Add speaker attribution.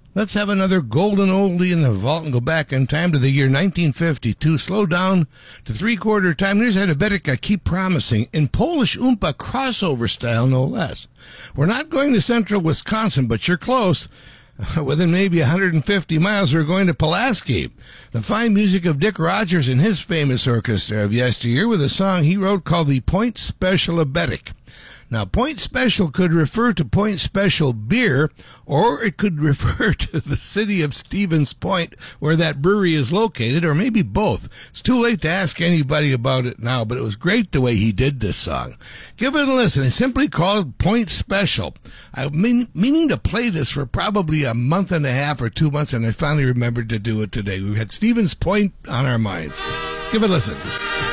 Speaker 1: Let's have another golden oldie in the vault and go back in time to the year 1952. Slow down to three-quarter time. Here's Adabetic, I Keep Promising, in Polish Oompa crossover style, no less. We're not going to central Wisconsin, but you're close. Within maybe 150 miles, we're going to Pulaski. The fine music of Dick Rogers and his famous orchestra of yesteryear with a song he wrote called the Point Special Abetic. Now, Point Special could refer to Point Special beer, or it could refer to the city of Stevens Point, where that brewery is located, or maybe both. It's too late to ask anybody about it now, but it was great the way he did this song. Give it a listen. It's simply called Point Special. I've been meaning to play this for probably a month and a half or 2 months, and I finally remembered to do it today. We had Stevens Point on our minds. Let's give it a listen.